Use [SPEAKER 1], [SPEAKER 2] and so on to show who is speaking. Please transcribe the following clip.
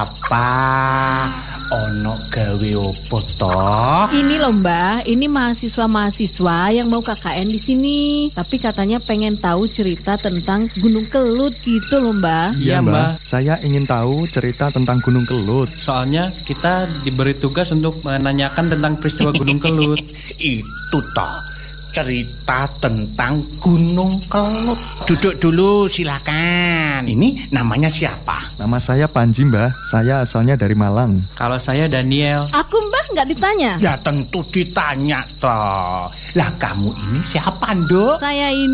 [SPEAKER 1] Apa? Ono gawe opo toh?
[SPEAKER 2] Ini loh Mbah, ini mahasiswa-mahasiswa yang mau KKN di sini. Tapi katanya pengen tahu cerita tentang Gunung Kelut gitu loh Mbah.
[SPEAKER 3] Iya Mbah, saya ingin tahu cerita tentang Gunung Kelut.
[SPEAKER 4] Soalnya kita diberi tugas untuk menanyakan tentang peristiwa Gunung Kelut.
[SPEAKER 1] Itu toh, cerita tentang Gunung Kelut. Duduk dulu silakan. Ini namanya siapa?
[SPEAKER 3] Nama saya Panji Mbah, saya asalnya dari Malang.
[SPEAKER 4] Kalau saya Daniel.
[SPEAKER 2] Aku Mbah nggak ditanya.
[SPEAKER 1] Ya tentu ditanya toh. Lah kamu ini siapa, Nduk?
[SPEAKER 2] Saya ini